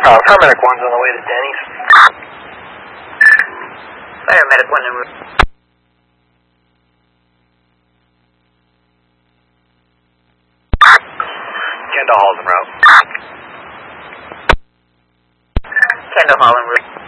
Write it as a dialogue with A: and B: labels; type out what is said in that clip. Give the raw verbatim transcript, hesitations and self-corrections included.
A: Uh, paramedic one's on the way to Denny's.
B: Paramedic one en route.
A: Kendall Hall's en route.
B: Kendall Hall en route.